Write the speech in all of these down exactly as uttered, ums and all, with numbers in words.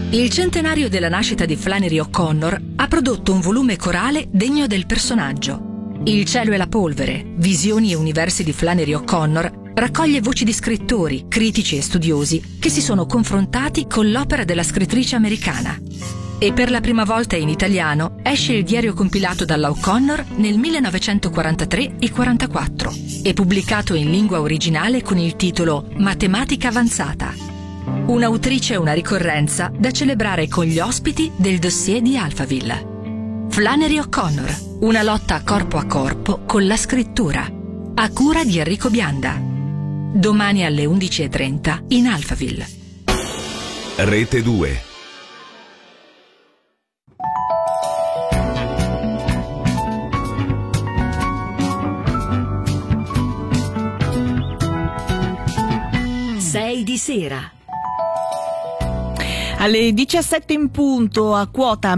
Il centenario della nascita di Flannery O'Connor ha prodotto un volume corale degno del personaggio. Il cielo e la polvere, visioni e universi di Flannery O'Connor raccoglie voci di scrittori, critici e studiosi che si sono confrontati con l'opera della scrittrice americana. E per la prima volta in italiano esce il diario compilato dalla O'Connor nel millenovecentoquarantatré e quarantaquattro e pubblicato in lingua originale con il titolo Matematica avanzata. Un'autrice e una ricorrenza da celebrare con gli ospiti del dossier di Alphaville. Flannery O'Connor, una lotta corpo a corpo con la scrittura, a cura di Enrico Bianda. Domani alle undici e trenta in Alphaville. Rete due. sei di sera. Alle diciassette in punto, a quota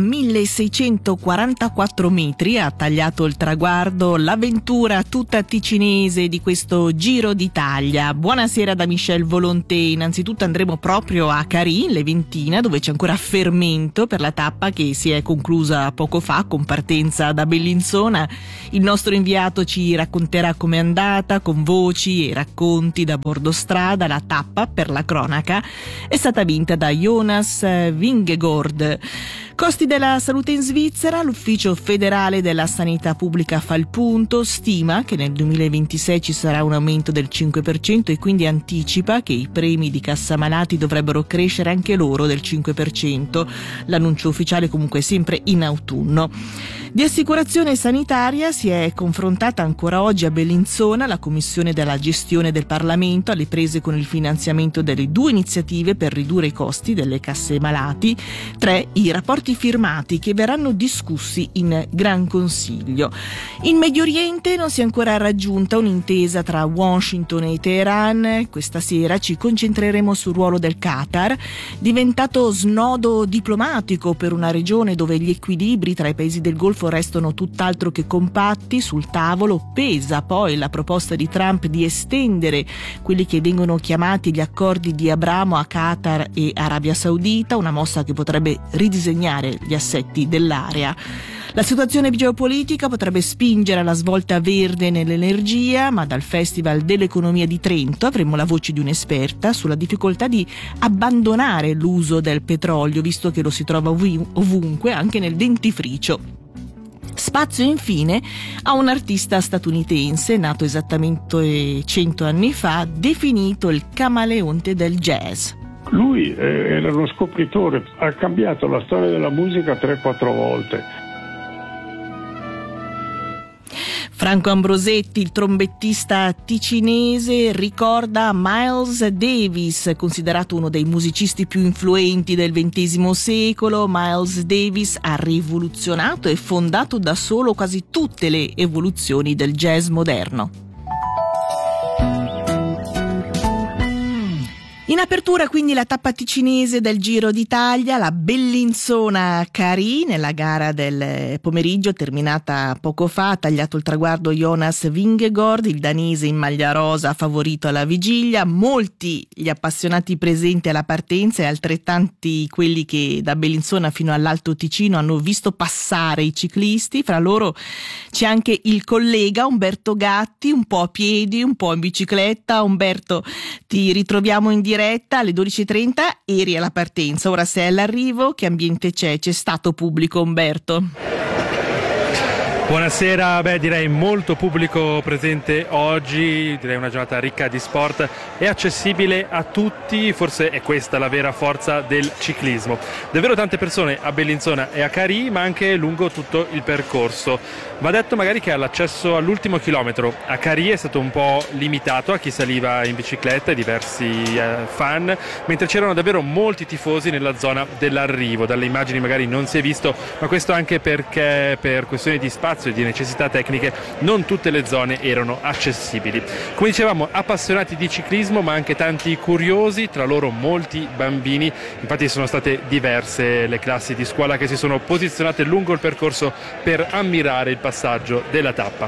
milleseicentoquarantaquattro metri, ha tagliato il traguardo l'avventura tutta ticinese di questo Giro d'Italia. Buonasera da Michel Volonté. Innanzitutto andremo proprio a Carì, in Leventina, dove c'è ancora fermento per la tappa che si è conclusa poco fa con partenza da Bellinzona. Il nostro inviato ci racconterà com'è andata, con voci e racconti da bordo strada. La tappa, per la cronaca, è stata vinta da Jonas Vingegaard. Costi della salute in Svizzera. L'Ufficio federale della sanità pubblica fa il punto, stima che nel duemilaventisei ci sarà un aumento del cinque per cento e quindi anticipa che i premi di cassamalati dovrebbero crescere anche loro del cinque per cento. L'annuncio ufficiale comunque è sempre in autunno. Di assicurazione sanitaria si è confrontata ancora oggi a Bellinzona la Commissione della gestione del Parlamento alle prese con il finanziamento delle due iniziative per ridurre i costi delle casse malati. Tre, i rapporti firmati che verranno discussi in Gran Consiglio. In Medio Oriente non si è ancora raggiunta un'intesa tra Washington e Teheran. Questa sera ci concentreremo sul ruolo del Qatar, diventato snodo diplomatico per una regione dove gli equilibri tra i paesi del Golfo restano tutt'altro che compatti. Sul tavolo pesa poi la proposta di Trump di estendere quelli che vengono chiamati gli accordi di Abramo a Qatar e Arabia Saudita, una mossa che potrebbe ridisegnare gli assetti dell'area. La situazione geopolitica potrebbe spingere alla svolta verde nell'energia, ma dal Festival dell'Economia di Trento avremo la voce di un'esperta sulla difficoltà di abbandonare l'uso del petrolio, visto che lo si trova ov- ovunque, anche nel dentifricio. Spazio infine a un artista statunitense nato esattamente cento anni fa, definito il camaleonte del jazz. Lui era uno scopritore, ha cambiato la storia della musica tre quattro volte. Franco Ambrosetti, il trombettista ticinese, ricorda Miles Davis, considerato uno dei musicisti più influenti del ventesimo secolo. Miles Davis ha rivoluzionato e fondato da solo quasi tutte le evoluzioni del jazz moderno. In apertura quindi la tappa ticinese del Giro d'Italia, la Bellinzona Carì, nella gara del pomeriggio terminata poco fa, ha tagliato il traguardo Jonas Vingegaard, il danese in maglia rosa favorito alla vigilia. Molti gli appassionati presenti alla partenza e altrettanti quelli che da Bellinzona fino all'Alto Ticino hanno visto passare i ciclisti. Fra loro c'è anche il collega Umberto Gatti, un po' a piedi, un po' in bicicletta. Umberto, ti ritroviamo in diretta alle dodici e trenta, eri alla partenza, ora sei all'arrivo. Che ambiente c'è? C'è stato pubblico, Umberto? Buonasera, beh direi molto pubblico presente oggi, direi una giornata ricca di sport e accessibile a tutti, forse è questa la vera forza del ciclismo. Davvero tante persone a Bellinzona e a Carì, ma anche lungo tutto il percorso. Va detto magari che l'accesso all'ultimo chilometro a Carì è stato un po' limitato a chi saliva in bicicletta e diversi eh, fan, mentre c'erano davvero molti tifosi nella zona dell'arrivo. Dalle immagini magari non si è visto, ma questo anche perché per questioni di spazio e di necessità tecniche non tutte le zone erano accessibili. Come dicevamo, appassionati di ciclismo ma anche tanti curiosi, tra loro molti bambini. Infatti sono state diverse le classi di scuola che si sono posizionate lungo il percorso per ammirare il passaggio della tappa.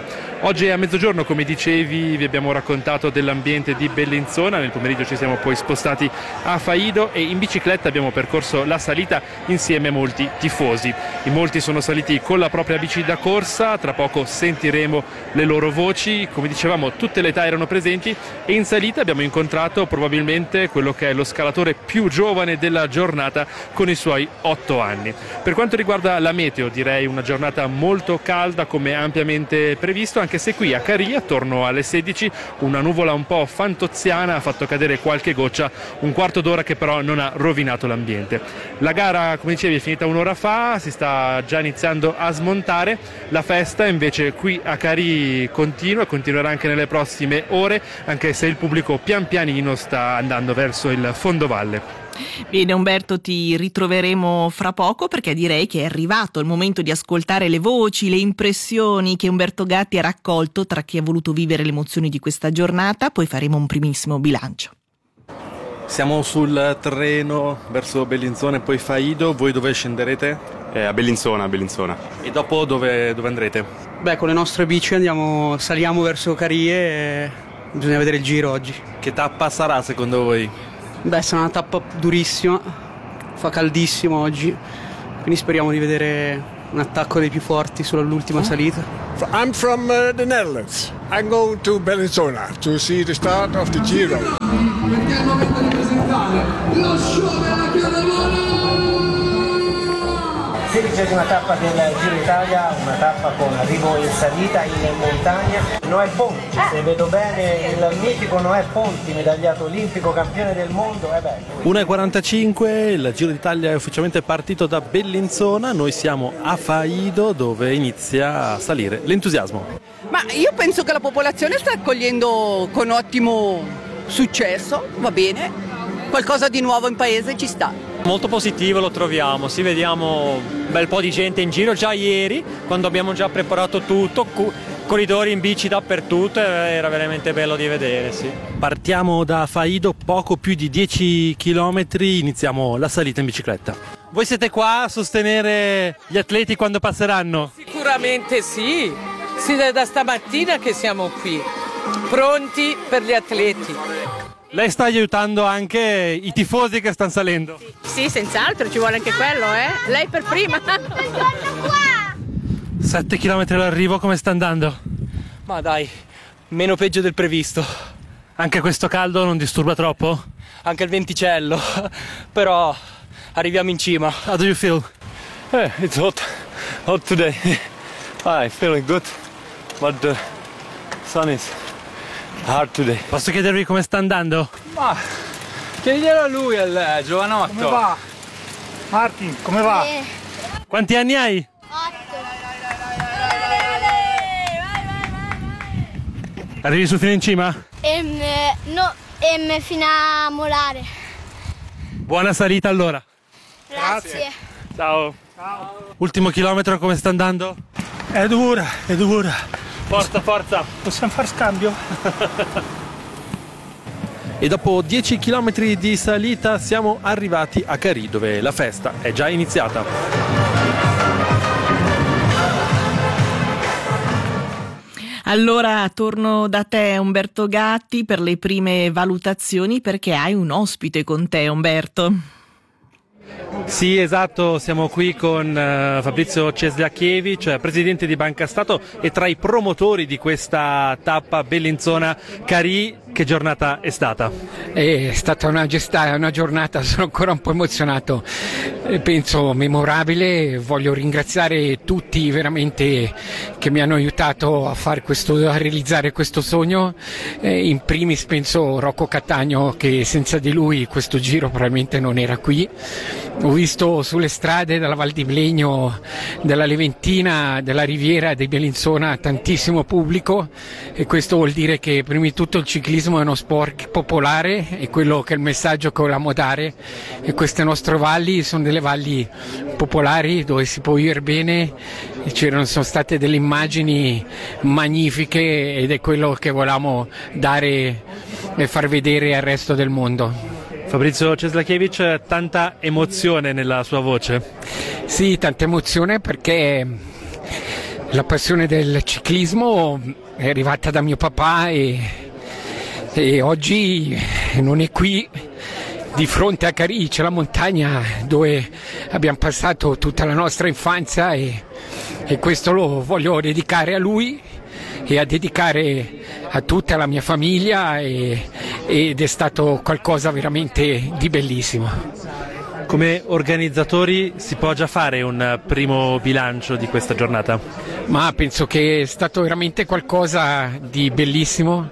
Oggi a mezzogiorno, come dicevi, vi abbiamo raccontato dell'ambiente di Bellinzona, nel pomeriggio ci siamo poi spostati a Faido e in bicicletta abbiamo percorso la salita insieme a molti tifosi. In molti sono saliti con la propria bici da corsa, tra poco sentiremo le loro voci, come dicevamo tutte le età erano presenti e in salita abbiamo incontrato probabilmente quello che è lo scalatore più giovane della giornata con i suoi otto anni. Per quanto riguarda la meteo, direi una giornata molto calda come ampiamente previsto, anche se qui a Carì attorno alle sedici una nuvola un po' fantoziana ha fatto cadere qualche goccia, un quarto d'ora che però non ha rovinato l'ambiente. La gara, come dicevi, è finita un'ora fa, si sta già iniziando a smontare, la festa invece qui a Carì continua e continuerà anche nelle prossime ore, anche se il pubblico pian pianino sta andando verso il fondovalle. Bene Umberto, ti ritroveremo fra poco perché direi che è arrivato il momento di ascoltare le voci, le impressioni che Umberto Gatti ha raccolto tra chi ha voluto vivere le emozioni di questa giornata, poi faremo un primissimo bilancio. Siamo sul treno verso Bellinzona e poi Faido, voi dove scenderete? Eh, a Bellinzona, a Bellinzona. E dopo dove, dove andrete? Beh, con le nostre bici andiamo, saliamo verso Carie e bisogna vedere il giro oggi. Che tappa sarà secondo voi? Beh, sarà una tappa durissima, fa caldissimo oggi, quindi speriamo di vedere un attacco dei più forti sull'ultima salita. I'm from uh, the Netherlands. I'm going to Bellinzona to see the start of the Giro. Andiamo a presentare lo show della Chiaramola! sedicesima tappa del Giro d'Italia, una tappa con arrivo in salita in montagna. Noè Ponti, se vedo bene il mitico Noè Ponti, medagliato olimpico, campione del mondo. Eh beh, una e quarantacinque, il Giro d'Italia è ufficialmente partito da Bellinzona, noi siamo a Faido dove inizia a salire l'entusiasmo. Ma io penso che la popolazione sta accogliendo con ottimo successo, va bene, qualcosa di nuovo in paese ci sta. Molto positivo lo troviamo, sì, vediamo un bel po' di gente in giro già ieri, quando abbiamo già preparato tutto, cu- corridori in bici dappertutto, era veramente bello di vedere, sì. Partiamo da Faido, poco più di dieci chilometri, iniziamo la salita in bicicletta. Voi siete qua a sostenere gli atleti quando passeranno? Sicuramente sì, sì, da stamattina che siamo qui, pronti per gli atleti. Lei sta aiutando anche i tifosi che stanno salendo? Sì, senz'altro, ci vuole anche quello, eh? Lei per prima. sette chilometri all'arrivo, come sta andando? Ma dai, meno peggio del previsto. Anche questo caldo non disturba troppo? Anche il venticello, però arriviamo in cima. How do you feel? Eh, it's hot, hot today. I'm feeling good, but the sun is hard today. Posso chiedervi come sta andando? Ma chiediglielo a lui, al giovanotto. Come va? Martin, come va? Eh. Quanti anni hai? Arrivi su fino in cima? Ehm, no, ehm, fino a Molare. Buona salita allora. Grazie. Ciao. Ciao. Ultimo chilometro, come sta andando? È dura, è dura. Forza, forza. Possiamo far scambio? E dopo dieci chilometri di salita siamo arrivati a Carì, dove la festa è già iniziata. Allora torno da te Umberto Gatti per le prime valutazioni, perché hai un ospite con te, Umberto. Sì, esatto, siamo qui con uh, Fabrizio Ceslakiewicz, presidente di Banca Stato e tra i promotori di questa tappa Bellinzona-Carì. Che giornata è stata? È stata una, gesta- una giornata, sono ancora un po' emozionato, eh, penso memorabile. Voglio ringraziare tutti veramente che mi hanno aiutato a, fare questo, a realizzare questo sogno, eh, in primis penso Rocco Cattaneo, che senza di lui questo giro probabilmente non era qui. Ho visto sulle strade della Val di Blegno, della Leventina, della Riviera di Bellinzona tantissimo pubblico, e questo vuol dire che prima di tutto il ciclismo è uno sport popolare, e quello che è il messaggio che volevamo dare. E queste nostre valli sono delle valli popolari dove si può vivere bene, e c'erano, sono state delle immagini magnifiche, ed è quello che volevamo dare e far vedere al resto del mondo. Fabrizio Ceslakiewicz, tanta emozione nella sua voce. Sì, tanta emozione, perché La passione del ciclismo è arrivata da mio papà e, e oggi non è qui di fronte a Carì, c'è la montagna dove abbiamo passato tutta la nostra infanzia e, e questo lo voglio dedicare a lui e a dedicare a tutta la mia famiglia e, ed è stato qualcosa veramente di bellissimo. Come organizzatori si può già fare un primo bilancio di questa giornata? Ma penso che è stato veramente qualcosa di bellissimo,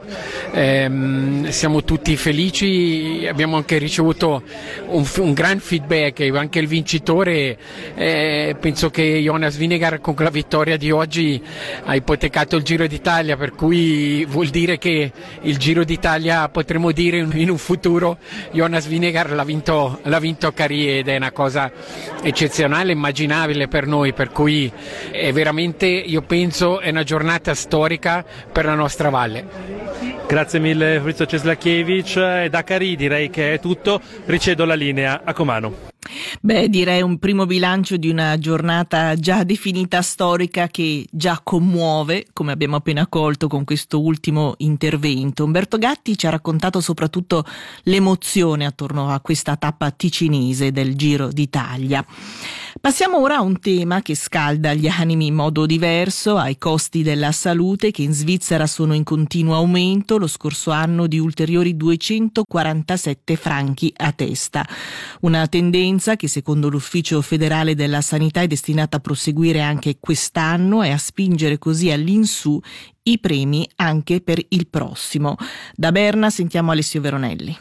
ehm, siamo tutti felici, abbiamo anche ricevuto un, un gran feedback, anche il vincitore, eh, penso che Jonas Vingegaard con la vittoria di oggi ha ipotecato il Giro d'Italia, per cui vuol dire che il Giro d'Italia potremo dire in un futuro Jonas Vingegaard l'ha vinto, l'ha vinto a Carì ed è una cosa eccezionale, immaginabile per noi, per cui è veramente, io penso, è una giornata storica per la nostra valle. Grazie mille Fabrizio Ceslakiewicz, e da Carì direi che è tutto, ricedo la linea a Comano. Beh, direi un primo bilancio di una giornata già definita storica che già commuove, come abbiamo appena colto con questo ultimo intervento. Umberto Gatti ci ha raccontato soprattutto l'emozione attorno a questa tappa ticinese del Giro d'Italia. Passiamo ora a un tema che scalda gli animi in modo diverso, ai costi della salute che in Svizzera sono in continuo aumento, lo scorso anno di ulteriori duecentoquarantasette franchi a testa. Una tendenza che secondo l'Ufficio federale della sanità è destinata a proseguire anche quest'anno e a spingere così all'insù i premi anche per il prossimo. Da Berna sentiamo Alessio Veronelli.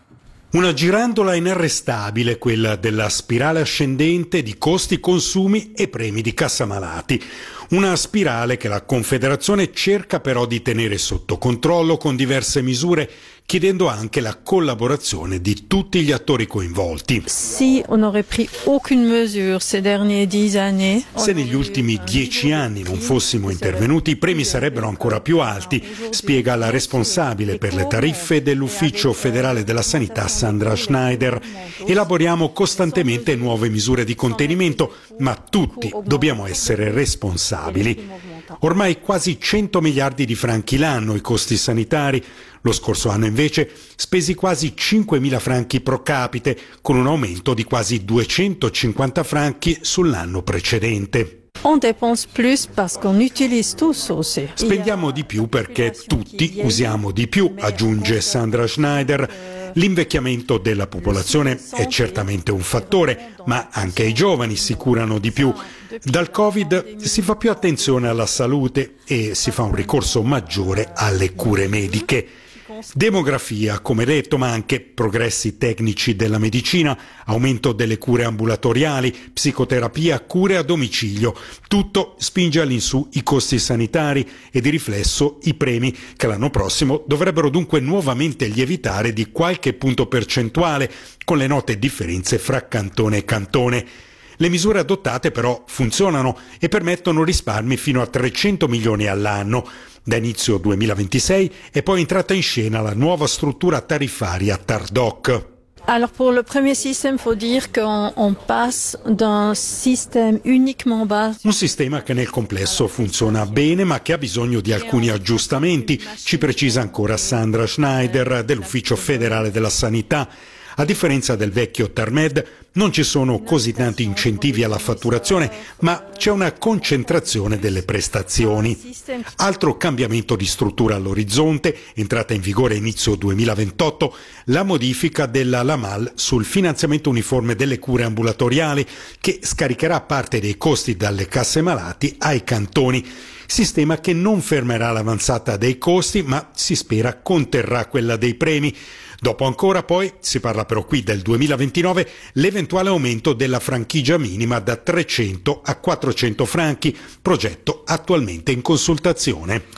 Una girandola inarrestabile, quella della spirale ascendente di costi, consumi e premi di cassamalati. Una spirale che la Confederazione cerca però di tenere sotto controllo con diverse misure, chiedendo anche la collaborazione di tutti gli attori coinvolti. Si on aurait pris aucune mesure ces derniers dix années, se negli ultimi dieci anni non fossimo intervenuti, i premi sarebbero ancora più alti, spiega la responsabile per le tariffe dell'Ufficio federale della sanità Sandra Schneider. Elaboriamo costantemente nuove misure di contenimento, ma tutti dobbiamo essere responsabili. Ormai quasi cento miliardi di franchi l'anno i costi sanitari. Lo scorso anno invece spesi quasi cinquemila franchi pro capite, con un aumento di quasi duecentocinquanta franchi sull'anno precedente. On dépense plus parce qu'on utilise tous aussi. Spendiamo di più perché tutti usiamo di più, aggiunge Sandra Schneider. L'invecchiamento della popolazione è certamente un fattore, ma anche i giovani si curano di più. Dal Covid si fa più attenzione alla salute e si fa un ricorso maggiore alle cure mediche. Demografia, come detto, ma anche progressi tecnici della medicina, aumento delle cure ambulatoriali, psicoterapia, cure a domicilio. Tutto spinge all'insù i costi sanitari e di riflesso i premi, che l'anno prossimo dovrebbero dunque nuovamente lievitare di qualche punto percentuale, con le note differenze fra cantone e cantone. Le misure adottate però funzionano e permettono risparmi fino a trecento milioni all'anno. Da inizio duemilaventisei è poi entrata in scena la nuova struttura tariffaria Tardoc. Alors pour le premier système, faut dire qu'on on passe d'un système uniquement bas. Un sistema che nel complesso funziona bene ma che ha bisogno di alcuni aggiustamenti, ci precisa ancora Sandra Schneider dell'Ufficio federale della sanità. A differenza del vecchio Termed non ci sono così tanti incentivi alla fatturazione, ma c'è una concentrazione delle prestazioni. Altro cambiamento di struttura all'orizzonte, entrata in vigore inizio duemilaventotto, la modifica della LAMAL sul finanziamento uniforme delle cure ambulatoriali, che scaricherà parte dei costi dalle casse malati ai cantoni. Sistema che non fermerà l'avanzata dei costi, ma si spera conterrà quella dei premi. Dopo ancora poi, si parla però qui del duemilaventinove, l'eventuale aumento della franchigia minima da trecento a quattrocento franchi, progetto attualmente in consultazione.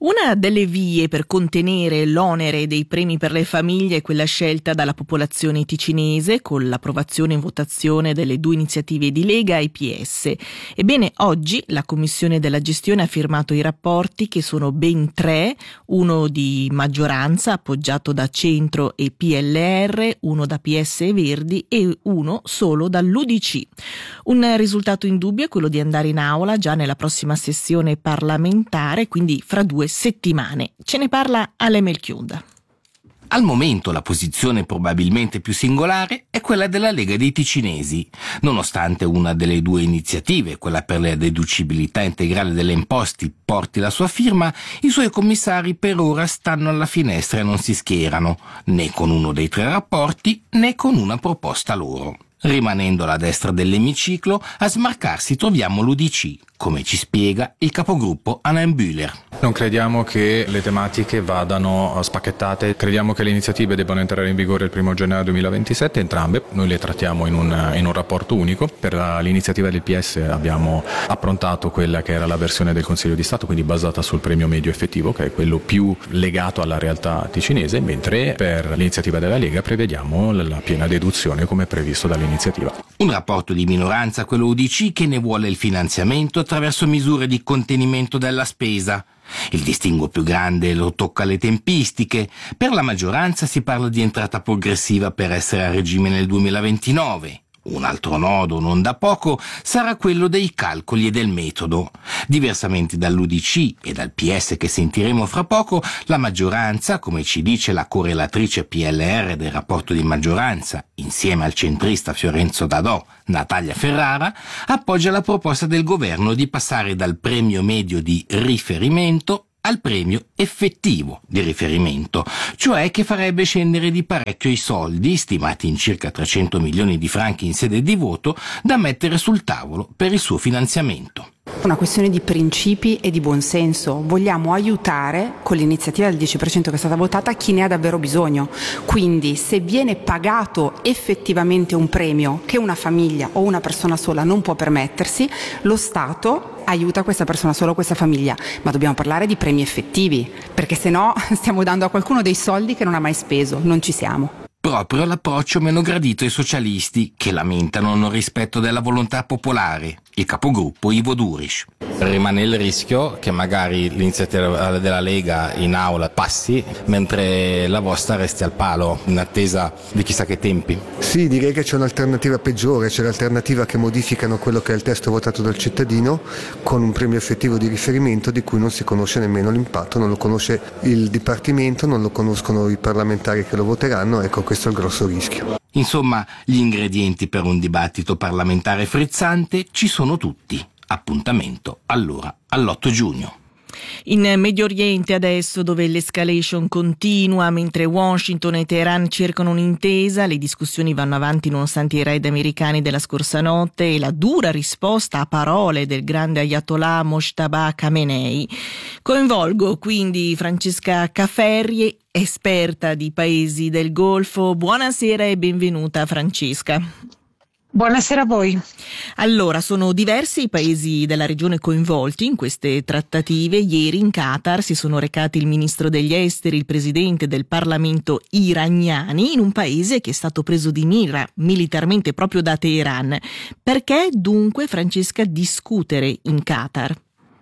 Una delle vie per contenere l'onere dei premi per le famiglie è quella scelta dalla popolazione ticinese con l'approvazione in votazione delle due iniziative di Lega e P S. Ebbene, oggi la Commissione della Gestione ha firmato i rapporti, che sono ben tre, uno di maggioranza appoggiato da Centro e P L R, uno da P S e Verdi e uno solo dall'U D C. Un risultato indubbio è quello di andare in aula già nella prossima sessione parlamentare, quindi fra due settimane. Ce ne parla Ale Melchiuda. Al momento la posizione probabilmente più singolare è quella della Lega dei Ticinesi. Nonostante una delle due iniziative, quella per la deducibilità integrale delle imposte, porti la sua firma, i suoi commissari per ora stanno alla finestra e non si schierano, né con uno dei tre rapporti né con una proposta loro. Rimanendo alla destra dell'emiciclo, a smarcarsi troviamo l'U D C, come ci spiega il capogruppo Alain Bühler. Non crediamo che le tematiche vadano spacchettate, crediamo che le iniziative debbano entrare in vigore il primo gennaio duemilaventisette, entrambe. Noi le trattiamo in un, in un rapporto unico. Per la, l'iniziativa del P S abbiamo approntato quella che era la versione del Consiglio di Stato, quindi basata sul premio medio effettivo, che è quello più legato alla realtà ticinese, mentre per l'iniziativa della Lega prevediamo la piena deduzione come previsto dall'iniziativa. Un rapporto di minoranza, quello U D C, che ne vuole il finanziamento attraverso misure di contenimento della spesa. Il distinguo più grande lo tocca alle tempistiche. Per la maggioranza si parla di entrata progressiva per essere a regime nel duemilaventinove. Un altro nodo, non da poco, sarà quello dei calcoli e del metodo. Diversamente dall'U D C e dal P S che sentiremo fra poco, la maggioranza, come ci dice la correlatrice P L R del rapporto di maggioranza, insieme al centrista Fiorenzo Dadò, Natalia Ferrara, appoggia la proposta del governo di passare dal premio medio di riferimento al premio effettivo di riferimento, cioè che farebbe scendere di parecchio i soldi, stimati in circa trecento milioni di franchi in sede di voto, da mettere sul tavolo per il suo finanziamento. Una questione di principi e di buonsenso. Vogliamo aiutare, con l'iniziativa del dieci per cento che è stata votata, chi ne ha davvero bisogno. Quindi se viene pagato effettivamente un premio che una famiglia o una persona sola non può permettersi, lo Stato aiuta questa persona sola o questa famiglia. Ma dobbiamo parlare di premi effettivi, perché se no stiamo dando a qualcuno dei soldi che non ha mai speso. Non ci siamo. Proprio l'approccio meno gradito ai socialisti, che lamentano il non rispetto della volontà popolare. Il capogruppo Ivo Duris. Rimane il rischio che magari l'iniziativa della Lega in aula passi, mentre la vostra resti al palo, in attesa di chissà che tempi. Sì, direi che c'è un'alternativa peggiore, c'è l'alternativa che modificano quello che è il testo votato dal cittadino con un premio effettivo di riferimento di cui non si conosce nemmeno l'impatto, non lo conosce il Dipartimento, non lo conoscono i parlamentari che lo voteranno, ecco questo è il grosso rischio. Insomma, gli ingredienti per un dibattito parlamentare frizzante ci sono tutti. Appuntamento allora all'otto giugno. In Medio Oriente adesso, dove l'escalation continua mentre Washington e Teheran cercano un'intesa, le discussioni vanno avanti nonostante i raid americani della scorsa notte e la dura risposta a parole del grande Ayatollah Mojtaba Khamenei. Coinvolgo quindi Francesca Caferri, esperta di paesi del Golfo. Buonasera e benvenuta Francesca. Buonasera a voi. Allora, sono diversi i paesi della regione coinvolti in queste trattative. Ieri in Qatar si sono recati il ministro degli esteri, il presidente del Parlamento iraniani, in un paese che è stato preso di mira militarmente proprio da Teheran. Perché dunque, Francesca, discutere in Qatar?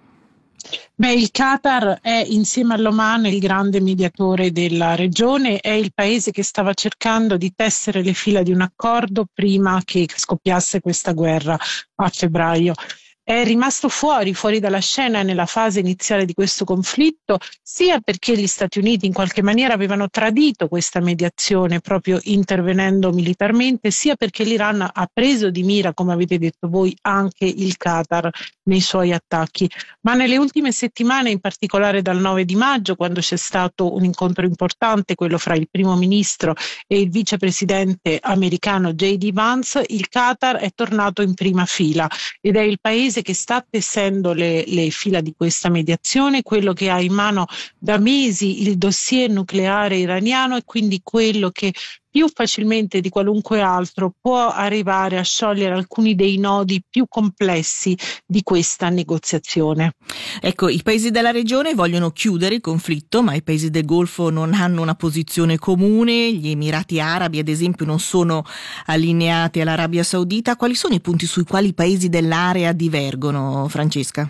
Beh, il Qatar è, insieme all'Oman, il grande mediatore della regione, è il paese che stava cercando di tessere le fila di un accordo prima che scoppiasse questa guerra a febbraio. È rimasto fuori, fuori dalla scena nella fase iniziale di questo conflitto, sia perché gli Stati Uniti in qualche maniera avevano tradito questa mediazione proprio intervenendo militarmente, sia perché l'Iran ha preso di mira, come avete detto voi, anche il Qatar nei suoi attacchi. Ma nelle ultime settimane, in particolare dal nove di maggio, quando c'è stato un incontro importante, quello fra il primo ministro e il vicepresidente americano J D Vance, il Qatar è tornato in prima fila ed è il paese che sta tessendo le, le fila di questa mediazione, quello che ha in mano da mesi il dossier nucleare iraniano e quindi quello che più facilmente di qualunque altro può arrivare a sciogliere alcuni dei nodi più complessi di questa negoziazione. Ecco, i paesi della regione vogliono chiudere il conflitto, ma i paesi del Golfo non hanno una posizione comune. Gli Emirati Arabi, ad esempio, non sono allineati all'Arabia Saudita. Quali sono i punti sui quali i paesi dell'area divergono, Francesca?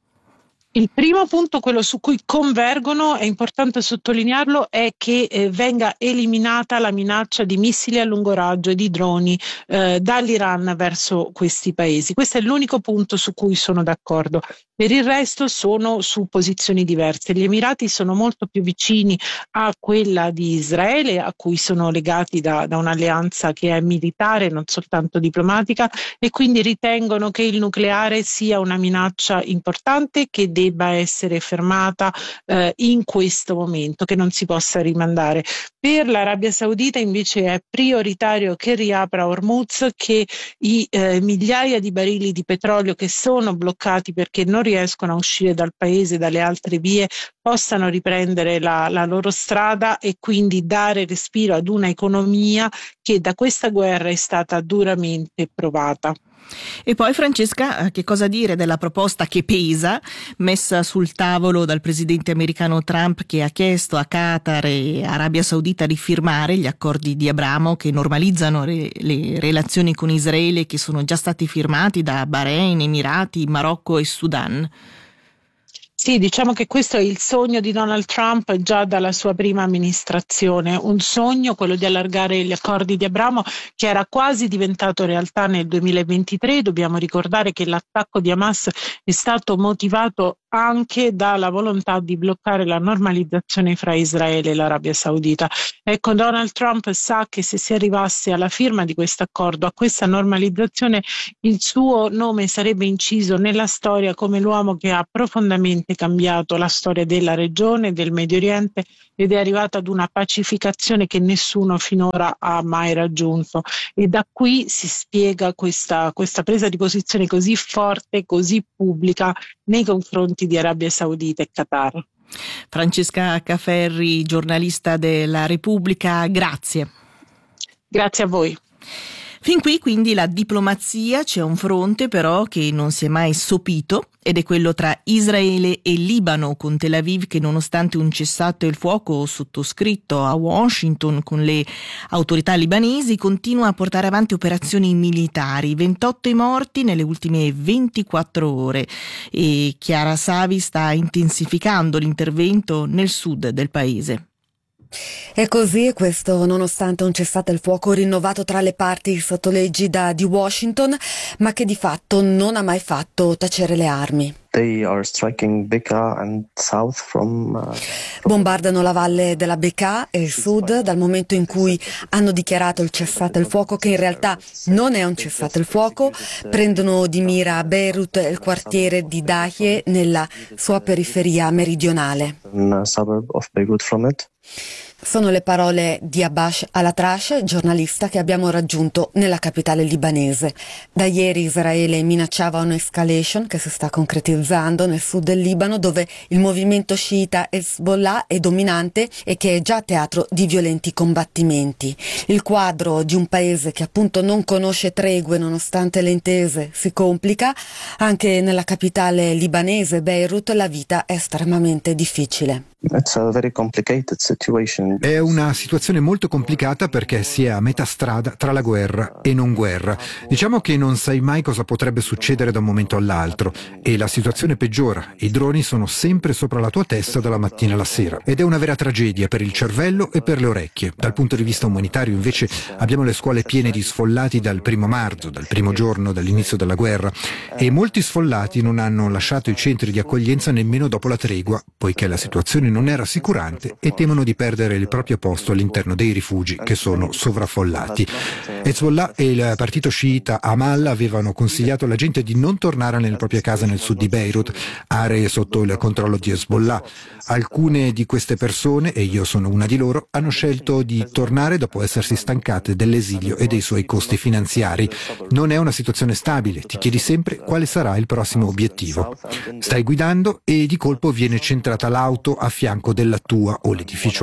Il primo punto, quello su cui convergono, è importante sottolinearlo, è che eh, venga eliminata la minaccia di missili a lungo raggio e di droni eh, dall'Iran verso questi paesi. Questo è l'unico punto su cui sono d'accordo. Per il resto sono su posizioni diverse. Gli Emirati sono molto più vicini a quella di Israele, a cui sono legati da, da un'alleanza che è militare, non soltanto diplomatica, e quindi ritengono che il nucleare sia una minaccia importante che debba essere fermata eh, in questo momento, che non si possa rimandare. Per l'Arabia Saudita invece è prioritario che riapra Hormuz, che i eh, migliaia di barili di petrolio che sono bloccati perché non riescono a uscire dal paese, dalle altre vie, possano riprendere la, la loro strada e quindi dare respiro ad una economia che da questa guerra è stata duramente provata. E poi, Francesca, che cosa dire della proposta che pesa, messa sul tavolo dal presidente americano Trump, che ha chiesto a Qatar e Arabia Saudita di firmare gli accordi di Abramo che normalizzano re- le relazioni con Israele, che sono già stati firmati da Bahrain, Emirati, Marocco e Sudan? Sì, diciamo che questo è il sogno di Donald Trump già dalla sua prima amministrazione, un sogno, quello di allargare gli accordi di Abramo, che era quasi diventato realtà nel duemilaventitré. Dobbiamo ricordare che l'attacco di Hamas è stato motivato anche dalla volontà di bloccare la normalizzazione fra Israele e l'Arabia Saudita. Ecco, Donald Trump sa che se si arrivasse alla firma di questo accordo, a questa normalizzazione, il suo nome sarebbe inciso nella storia come l'uomo che ha profondamente cambiato la storia della regione, del Medio Oriente, ed è arrivato ad una pacificazione che nessuno finora ha mai raggiunto. E da qui si spiega questa, questa presa di posizione così forte, così pubblica nei confronti di Arabia Saudita e Qatar. Francesca Caferri, giornalista della Repubblica, grazie. Grazie a voi. Fin qui quindi la diplomazia. C'è un fronte però che non si è mai sopito, ed è quello tra Israele e Libano, con Tel Aviv che, nonostante un cessato il fuoco sottoscritto a Washington con le autorità libanesi, continua a portare avanti operazioni militari. ventotto i morti nelle ultime ventiquattro ore, e Chiara Savi sta intensificando l'intervento nel sud del paese. È così, questo nonostante un cessate il fuoco rinnovato tra le parti sotto l'egida di Washington, ma che di fatto non ha mai fatto tacere le armi. They are striking Bekaa and south from, uh, Bombardano la valle della Bekaa e il sud dal momento in cui hanno dichiarato il cessate il fuoco, che in realtà non è un cessate il fuoco. Prendono di mira Beirut e il quartiere di Dahie nella sua periferia meridionale. a suburb of Beirut from it. Sono le parole di Abash Al-Atrash, giornalista che abbiamo raggiunto nella capitale libanese. Da ieri Israele minacciava un'escalation che si sta concretizzando nel sud del Libano, dove il movimento sciita Hezbollah è dominante e che è già teatro di violenti combattimenti. Il quadro di un paese che appunto non conosce tregue nonostante le intese si complica. Anche nella capitale libanese, Beirut, la vita è estremamente difficile. It's a very complicated situation. È una situazione molto complicata perché si è a metà strada tra la guerra e non guerra. Diciamo che non sai mai cosa potrebbe succedere da un momento all'altro e la situazione peggiora. I droni sono sempre sopra la tua testa dalla mattina alla sera ed è una vera tragedia per il cervello e per le orecchie. Dal punto di vista umanitario invece abbiamo le scuole piene di sfollati dal primo marzo, dal primo giorno dall'inizio della guerra, e molti sfollati non hanno lasciato i centri di accoglienza nemmeno dopo la tregua, poiché la situazione non è rassicurante e temono di perdere il proprio posto all'interno dei rifugi che sono sovraffollati. Hezbollah e il partito sciita Amal avevano consigliato alla gente di non tornare nelle proprie case nel sud di Beirut, aree sotto il controllo di Hezbollah. Alcune di queste persone, e io sono una di loro, hanno scelto di tornare dopo essersi stancate dell'esilio e dei suoi costi finanziari. Non è una situazione stabile, ti chiedi sempre quale sarà il prossimo obiettivo. Stai guidando e di colpo viene centrata l'auto a fianco della tua o l'edificio a fianco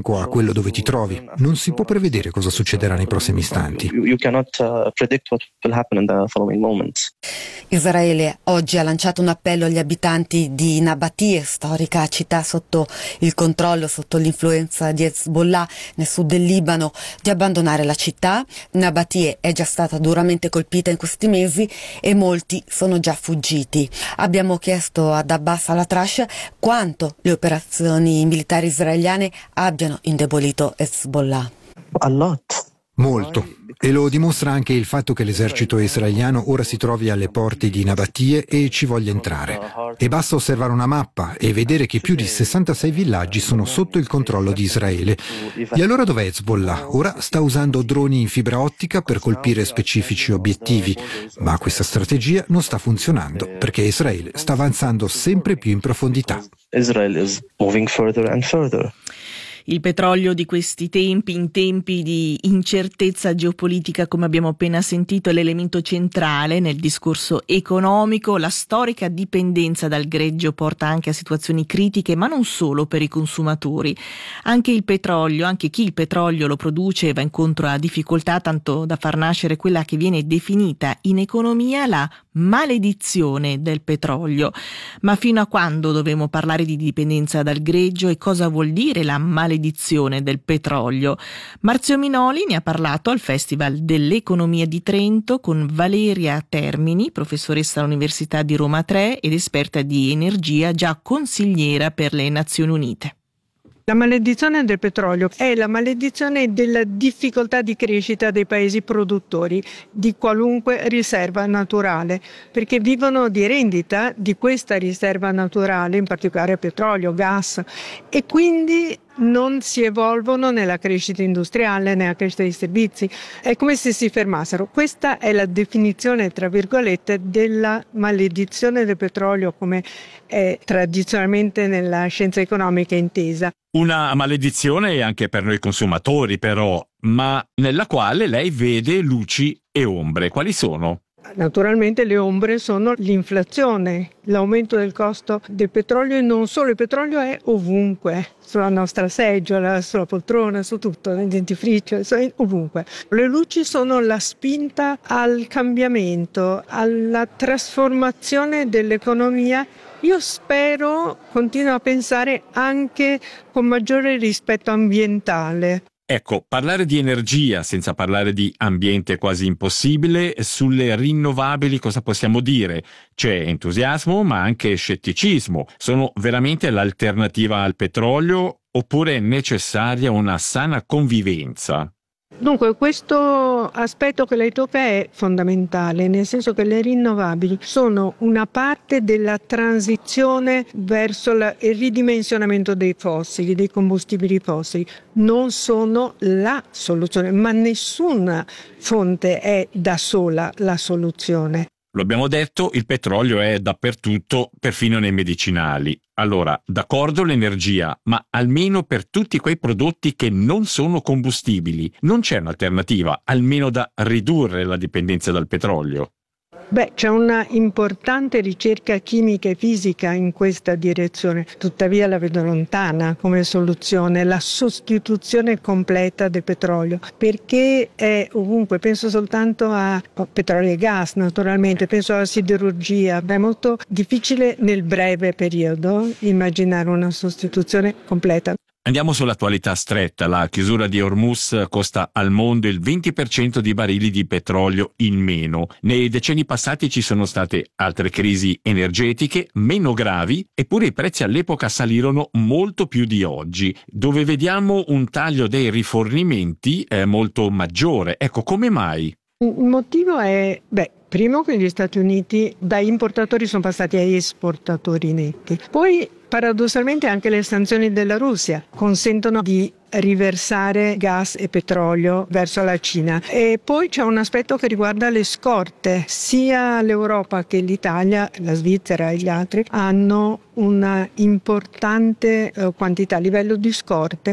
a quello dove ti trovi. Non si può prevedere cosa succederà nei prossimi istanti. You cannot uh, predict what will happen in the following moments. Israele oggi ha lanciato un appello agli abitanti di Nabatie, storica città sotto il controllo, sotto l'influenza di Hezbollah nel sud del Libano, di abbandonare la città. Nabatie è già stata duramente colpita in questi mesi e molti sono già fuggiti. Abbiamo chiesto ad Abbas al-Atrash quanto le operazioni militari israeliane abbiano indebolito Hezbollah. A lot. Molto. E lo dimostra anche il fatto che l'esercito israeliano ora si trovi alle porte di Nabatie e ci voglia entrare. E basta osservare una mappa e vedere che più di sessantasei villaggi sono sotto il controllo di Israele. E allora dov'è Hezbollah? Ora sta usando droni in fibra ottica per colpire specifici obiettivi, ma questa strategia non sta funzionando perché Israele sta avanzando sempre più in profondità. Israel is moving further and further. Il petrolio di questi tempi, in tempi di incertezza geopolitica, come abbiamo appena sentito, è l'elemento centrale nel discorso economico. La storica dipendenza dal greggio porta anche a situazioni critiche, ma non solo per i consumatori. Anche il petrolio, anche chi il petrolio lo produce va incontro a difficoltà, tanto da far nascere quella che viene definita in economia la maledizione del petrolio. Ma fino a quando dovremo parlare di dipendenza dal greggio e cosa vuol dire la maledizione del petrolio? Marzio Minoli ne ha parlato al Festival dell'Economia di Trento con Valeria Termini, professoressa all'Università di Roma tre ed esperta di energia, già consigliera per le Nazioni Unite. La maledizione del petrolio è la maledizione della difficoltà di crescita dei paesi produttori di qualunque riserva naturale, perché vivono di rendita di questa riserva naturale, in particolare petrolio, gas, e quindi non si evolvono nella crescita industriale, nella crescita dei servizi. È come se si fermassero. Questa è la definizione, tra virgolette, della maledizione del petrolio, come è tradizionalmente nella scienza economica intesa. Una maledizione anche per noi consumatori, però, ma nella quale lei vede luci e ombre. Quali sono? Naturalmente le ombre sono l'inflazione, l'aumento del costo del petrolio, e non solo. Il petrolio è ovunque, sulla nostra seggiola, sulla poltrona, su tutto, nel dentifricio, ovunque. Le luci sono la spinta al cambiamento, alla trasformazione dell'economia. Io spero, continuo a pensare, anche con maggiore rispetto ambientale. Ecco, parlare di energia senza parlare di ambiente è quasi impossibile. Sulle rinnovabili cosa possiamo dire? C'è entusiasmo ma anche scetticismo. Sono veramente l'alternativa al petrolio oppure è necessaria una sana convivenza? Dunque, questo aspetto che lei tocca è fondamentale, nel senso che le rinnovabili sono una parte della transizione verso la, il ridimensionamento dei fossili, dei combustibili fossili. Non sono la soluzione, ma nessuna fonte è da sola la soluzione. Lo abbiamo detto, il petrolio è dappertutto, perfino nei medicinali. Allora, d'accordo l'energia, ma almeno per tutti quei prodotti che non sono combustibili, non c'è un'alternativa, almeno da ridurre la dipendenza dal petrolio? Beh, c'è una importante ricerca chimica e fisica in questa direzione, tuttavia la vedo lontana come soluzione, la sostituzione completa del petrolio, perché è ovunque. Penso soltanto a petrolio e gas, naturalmente, penso alla siderurgia. È molto difficile nel breve periodo immaginare una sostituzione completa. Andiamo sull'attualità stretta. La chiusura di Hormuz costa al mondo il venti per cento di barili di petrolio in meno. Nei decenni passati ci sono state altre crisi energetiche meno gravi, eppure i prezzi all'epoca salirono molto più di oggi, dove vediamo un taglio dei rifornimenti eh, molto maggiore. Ecco, come mai? Il motivo è, beh, primo che gli Stati Uniti da importatori sono passati a esportatori netti. Poi paradossalmente anche le sanzioni della Russia consentono di riversare gas e petrolio verso la Cina. E poi c'è un aspetto che riguarda le scorte. Sia l'Europa che l'Italia, la Svizzera e gli altri hanno una importante eh, quantità a livello di scorte.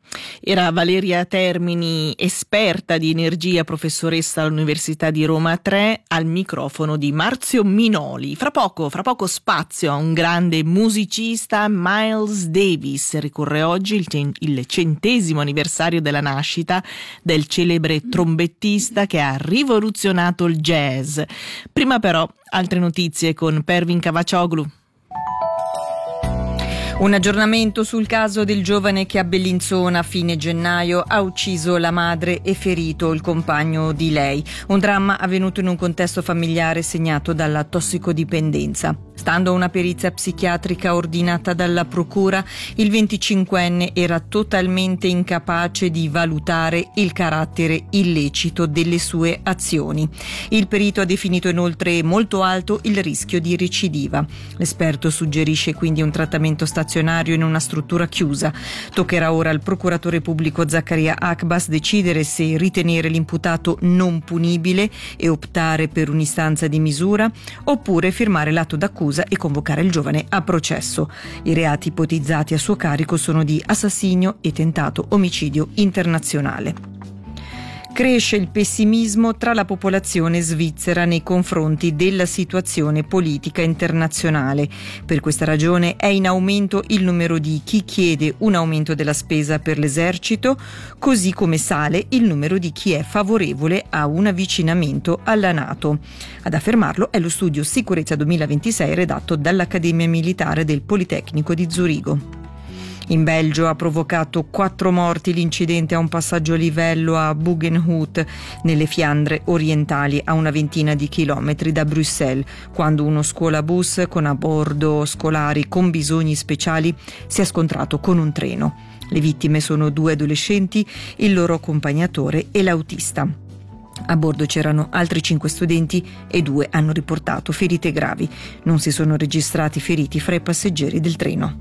Era Valeria Termini, esperta di energia, professoressa all'Università di Roma tre, al microfono di Marzio Minoli. Fra poco, fra poco spazio a un grande musicista, Miles Davis. Ricorre oggi il, cen- il centesimo anniversario della nascita del celebre trombettista che ha rivoluzionato il jazz. Prima però, altre notizie con Pervin Cavaccioglu. Un aggiornamento sul caso del giovane che a Bellinzona a fine gennaio ha ucciso la madre e ferito il compagno di lei. Un dramma avvenuto in un contesto familiare segnato dalla tossicodipendenza. Stando a una perizia psichiatrica ordinata dalla procura, il venticinquenne era totalmente incapace di valutare il carattere illecito delle sue azioni. Il perito ha definito inoltre molto alto il rischio di recidiva. L'esperto suggerisce quindi un trattamento stazionario in una struttura chiusa. Toccherà ora al procuratore pubblico Zaccaria Akbas decidere se ritenere l'imputato non punibile e optare per un'istanza di misura, oppure firmare l'atto d'accusa e convocare il giovane a processo. I reati ipotizzati a suo carico sono di assassinio e tentato omicidio internazionale. Cresce il pessimismo tra la popolazione svizzera nei confronti della situazione politica internazionale. Per questa ragione è in aumento il numero di chi chiede un aumento della spesa per l'esercito, così come sale il numero di chi è favorevole a un avvicinamento alla NATO. Ad affermarlo è lo studio Sicurezza duemilaventisei redatto dall'Accademia Militare del Politecnico di Zurigo. In Belgio ha provocato quattro morti l'incidente a un passaggio a livello a Buggenhout, nelle Fiandre orientali, a una ventina di chilometri da Bruxelles, quando uno scuolabus con a bordo scolari con bisogni speciali si è scontrato con un treno. Le vittime sono due adolescenti, il loro accompagnatore e l'autista. A bordo c'erano altri cinque studenti e due hanno riportato ferite gravi. Non si sono registrati feriti fra i passeggeri del treno.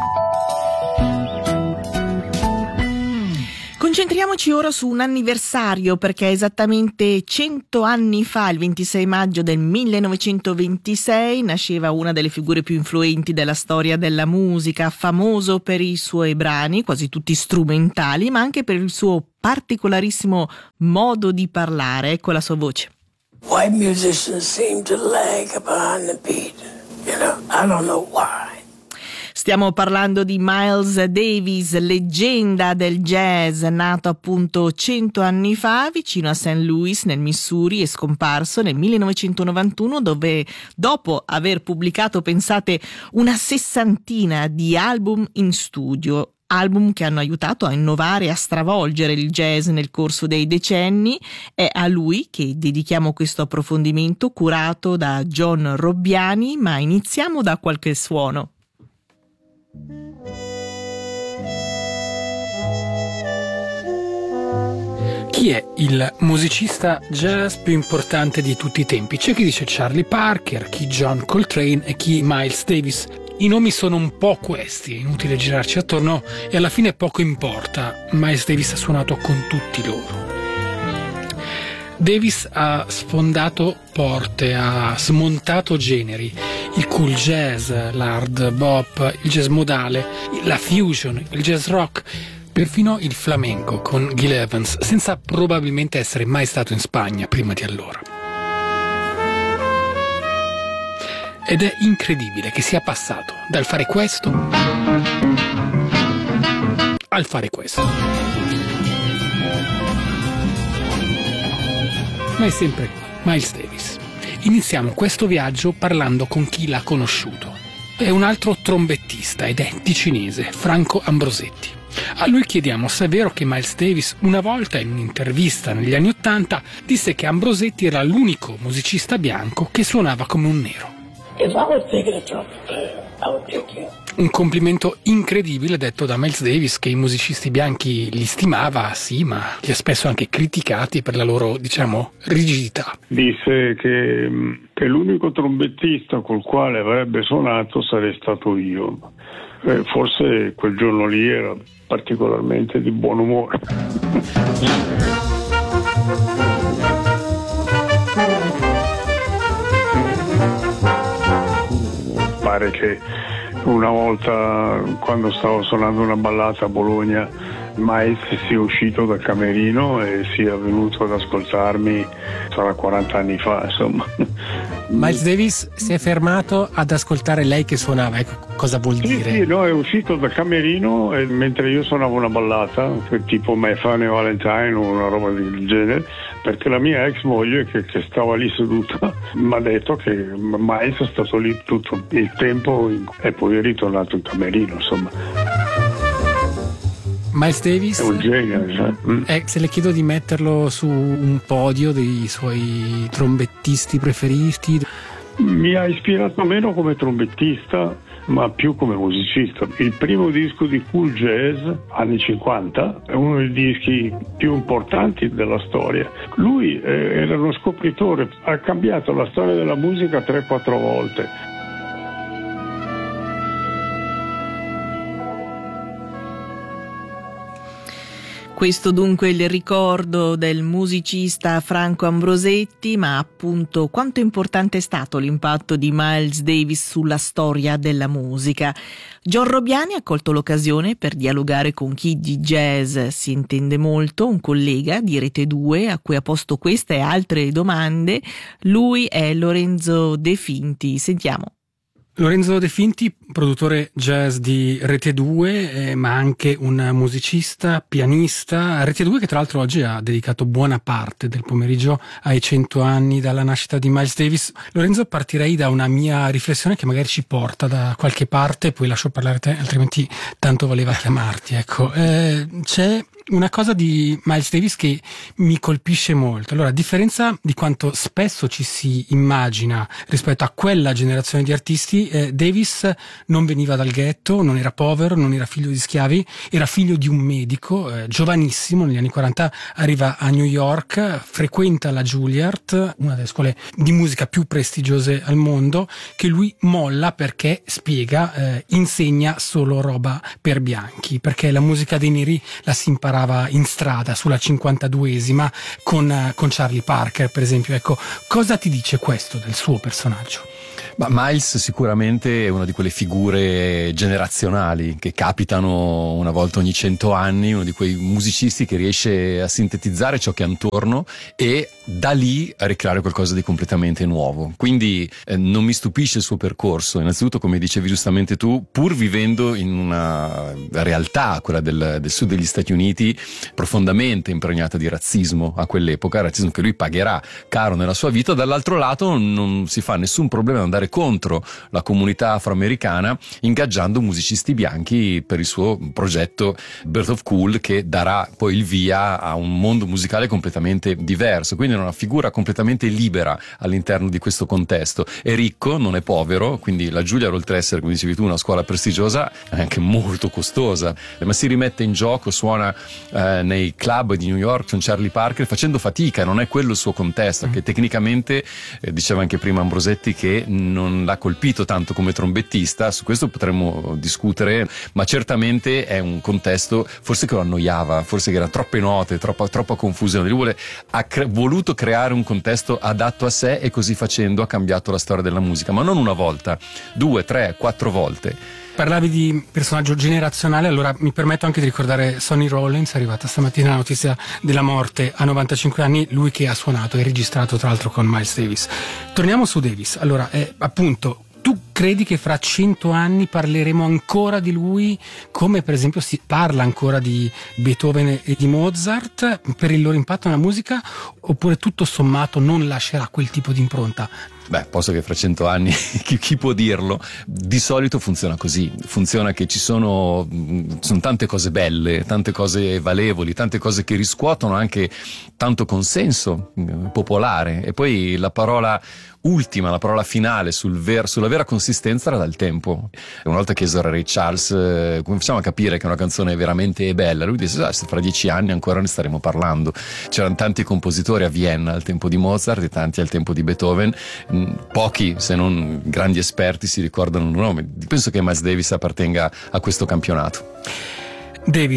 Concentriamoci ora su un anniversario, perché esattamente cento anni fa, il ventisei maggio del millenovecentoventisei, nasceva una delle figure più influenti della storia della musica, famoso per i suoi brani, quasi tutti strumentali, ma anche per il suo particolarissimo modo di parlare. Ecco la sua voce. White musicians seem to lag behind the beat, you know, I don't know why. Stiamo parlando di Miles Davis, leggenda del jazz, nato appunto cento anni fa vicino a Saint Louis nel Missouri e scomparso nel millenovecentonovantuno, dove dopo aver pubblicato, pensate, una sessantina di album in studio, album che hanno aiutato a innovare e a stravolgere il jazz nel corso dei decenni. È a lui che dedichiamo questo approfondimento curato da John Robbiani, ma iniziamo da qualche suono. Chi è il musicista jazz più importante di tutti i tempi? C'è chi dice Charlie Parker, chi John Coltrane e chi Miles Davis. I nomi sono un po' questi, è inutile girarci attorno e alla fine poco importa. Miles Davis ha suonato con tutti loro. Davis ha sfondato porte, ha smontato generi, il cool jazz, l'hard bop, il jazz modale, la fusion, il jazz rock, perfino il flamenco con Gil Evans, senza probabilmente essere mai stato in Spagna prima di allora. Ed è incredibile che sia passato dal fare questo al fare questo. Ma è sempre Miles Davis. Iniziamo questo viaggio parlando con chi l'ha conosciuto. È un altro trombettista ed è ticinese, Franco Ambrosetti. A lui chiediamo se è vero che Miles Davis una volta in un'intervista negli anni Ottanta disse che Ambrosetti era l'unico musicista bianco che suonava come un nero. If I was picking a trumpet player, I would pick him. Un complimento incredibile detto da Miles Davis, che i musicisti bianchi li stimava, sì, ma li ha spesso anche criticati per la loro, diciamo, rigidità. Disse che, che l'unico trombettista col quale avrebbe suonato sarei stato io. Eh, forse quel giorno lì era particolarmente di buon umore. Pare che una volta, quando stavo suonando una ballata a Bologna, Miles sia uscito dal camerino e sia venuto ad ascoltarmi, sarà quaranta anni fa, insomma. Miles Davis si è fermato ad ascoltare lei che suonava, ecco cosa vuol sì, dire? Sì, no, è uscito dal camerino e mentre io suonavo una ballata, tipo My Funny Valentine o una roba del genere, perché la mia ex moglie che, che stava lì seduta mi ha detto che Miles è stato lì tutto il tempo e poi è ritornato in camerino, insomma. Miles Davis è un genio, cioè. mm. eh, se le chiedo di metterlo su un podio dei suoi trombettisti preferiti. Mi ha ispirato meno come trombettista ma più come musicista. Il primo disco di Cool Jazz, anni cinquanta, è uno dei dischi più importanti della storia. Lui eh, era uno scopritore, ha cambiato la storia della musica tre quattro volte. Questo dunque è il ricordo del musicista Franco Ambrosetti, ma appunto quanto importante è stato l'impatto di Miles Davis sulla storia della musica. John Robbiani ha colto l'occasione per dialogare con chi di jazz si intende molto, un collega di Rete due a cui ha posto queste e altre domande. Lui è Lorenzo De Finti. Sentiamo. Lorenzo De Finti, produttore jazz di Rete due, eh, ma anche un musicista, pianista. Rete due che tra l'altro oggi ha dedicato buona parte del pomeriggio ai cento anni dalla nascita di Miles Davis. Lorenzo, partirei da una mia riflessione che magari ci porta da qualche parte, poi lascio parlare te, altrimenti tanto voleva chiamarti. Ecco, eh, c'è una cosa di Miles Davis che mi colpisce molto. Allora, a differenza di quanto spesso ci si immagina rispetto a quella generazione di artisti, eh, Davis non veniva dal ghetto, non era povero, non era figlio di schiavi, era figlio di un medico, eh, giovanissimo, negli anni quaranta arriva a New York, frequenta la Juilliard, una delle scuole di musica più prestigiose al mondo, che lui molla perché, spiega, eh, insegna solo roba per bianchi, perché la musica dei neri la si impara in strada sulla cinquantaduesima con, con Charlie Parker, per esempio. Ecco, cosa ti dice questo del suo personaggio? Ma Miles sicuramente è una di quelle figure generazionali che capitano una volta ogni cento anni, uno di quei musicisti che riesce a sintetizzare ciò che è intorno e da lì a ricreare qualcosa di completamente nuovo. Quindi eh, non mi stupisce il suo percorso. Innanzitutto, come dicevi giustamente tu, pur vivendo in una realtà, quella del, del sud degli Stati Uniti, profondamente impregnata di razzismo a quell'epoca, razzismo che lui pagherà caro nella sua vita, dall'altro lato non si fa nessun problema ad andare contro la comunità afroamericana ingaggiando musicisti bianchi per il suo progetto Birth of Cool, che darà poi il via a un mondo musicale completamente diverso. Quindi è una figura completamente libera all'interno di questo contesto. È ricco, non è povero, quindi la Juilliard, oltre ad essere, come dicevi tu, una scuola prestigiosa, è anche molto costosa, ma si rimette in gioco, suona eh, nei club di New York con Charlie Parker facendo fatica, non è quello il suo contesto, mm. che tecnicamente, eh, diceva anche prima Ambrosetti, che non l'ha colpito tanto come trombettista. Su questo potremmo discutere, ma certamente è un contesto forse che lo annoiava, forse che era troppe note, troppa, troppa confusione. Lui vuole, ha cre- voluto creare un contesto adatto a sé e così facendo ha cambiato la storia della musica, ma non una volta, due, tre, quattro volte. Parlavi di personaggio generazionale, allora mi permetto anche di ricordare Sonny Rollins, è arrivata stamattina la notizia della morte a novantacinque anni, lui che ha suonato e registrato tra l'altro con Miles Davis. Torniamo su Davis, allora eh, appunto, tu credi che fra cento anni parleremo ancora di lui come per esempio si parla ancora di Beethoven e di Mozart per il loro impatto nella musica, oppure tutto sommato non lascerà quel tipo di impronta? Beh, posso che fra cento anni, chi, chi può dirlo? Di solito funziona così, funziona che ci sono, sono tante cose belle, tante cose valevoli, tante cose che riscuotono anche tanto consenso popolare, e poi la parola ultima, la parola finale sul ver, sulla vera consistenza la dà il tempo. Una volta chiesero a Ray Charles eh, come facciamo a capire che una canzone è veramente bella, lui disse ah, se fra dieci anni ancora ne staremo parlando. C'erano tanti compositori a Vienna al tempo di Mozart e tanti al tempo di Beethoven, pochi se non grandi esperti si ricordano un nome. Penso che Miles Davis appartenga a questo campionato. Davis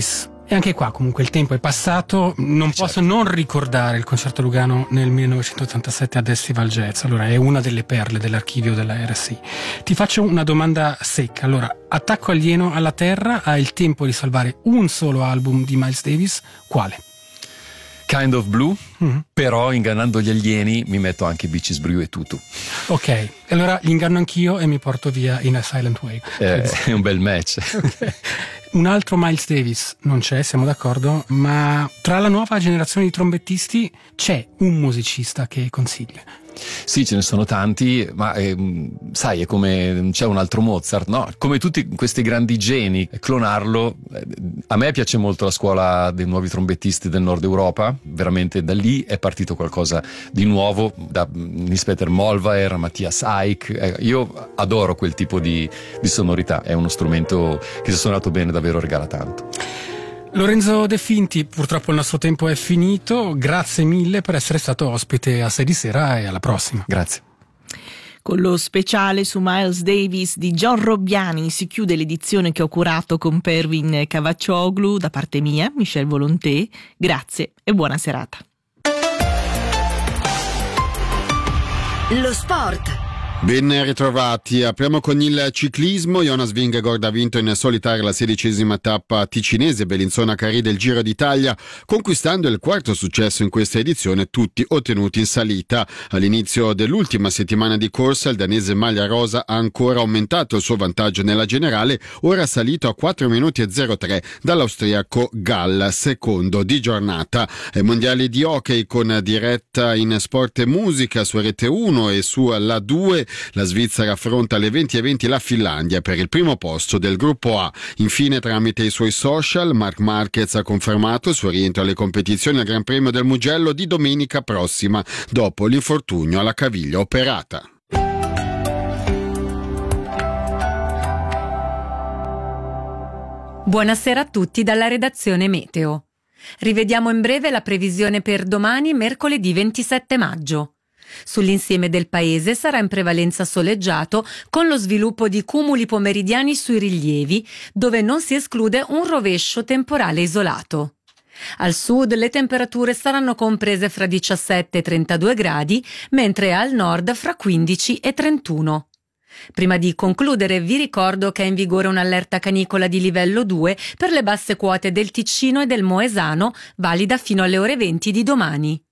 E anche qua comunque il tempo è passato, non certo. posso non ricordare il concerto Lugano nel millenovecentottantasette ad Festival Jazz, allora è una delle perle dell'archivio della R S I. Ti faccio una domanda secca, allora, Attacco alieno alla Terra ha il tempo di salvare un solo album di Miles Davis, quale? Kind of Blue, mm-hmm. però ingannando gli alieni mi metto anche Beaches Brew e Tutu. Ok, allora li inganno anch'io e mi porto via In a Silent Way. Eh, è un bel match. Okay. Un altro Miles Davis non c'è, siamo d'accordo, ma tra la nuova generazione di trombettisti c'è un musicista che consiglia. Sì, ce ne sono tanti, ma eh, sai, è come c'è un altro Mozart, no? Come tutti questi grandi geni, clonarlo. Eh, a me piace molto la scuola dei nuovi trombettisti del nord Europa, veramente da lì è partito qualcosa di nuovo, da Nils-Peter Mollwehr, Matthias Eick. Eh, io adoro quel tipo di, di sonorità, è uno strumento che se suonato bene davvero regala tanto. Lorenzo De Finti, purtroppo il nostro tempo è finito, grazie mille per essere stato ospite a Sei di Sera e alla prossima. Grazie. Con lo speciale su Miles Davis di John Robbiani si chiude l'edizione che ho curato con Pervin Cavaccioglu. Da parte mia, Michel Volonté, grazie e buona serata. Lo sport. Ben ritrovati, apriamo con il ciclismo. Jonas Vingegaard ha vinto in solitaria la sedicesima tappa ticinese Bellinzona-Carì del Giro d'Italia, conquistando il quarto successo in questa edizione, tutti ottenuti in salita. All'inizio dell'ultima settimana di corsa il danese maglia rosa ha ancora aumentato il suo vantaggio nella generale, ora salito a quattro minuti e zero tre dall'austriaco Gall, secondo di giornata. Ai mondiali di hockey con diretta in Sport e Musica su Rete uno e su La due, la Svizzera affronta alle venti e venti la Finlandia per il primo posto del gruppo A. Infine, tramite i suoi social, Marc Marquez ha confermato il suo rientro alle competizioni al Gran Premio del Mugello di domenica prossima, dopo l'infortunio alla caviglia operata. Buonasera a tutti dalla redazione Meteo. Rivediamo in breve la previsione per domani, mercoledì ventisette maggio. Sull'insieme del paese sarà in prevalenza soleggiato, con lo sviluppo di cumuli pomeridiani sui rilievi, dove non si esclude un rovescio temporale isolato. Al sud le temperature saranno comprese fra diciassette e trentadue gradi, mentre al nord fra quindici e trentuno. Prima di concludere vi ricordo che è in vigore un'allerta canicola di livello due per le basse quote del Ticino e del Moesano, valida fino alle ore venti di domani.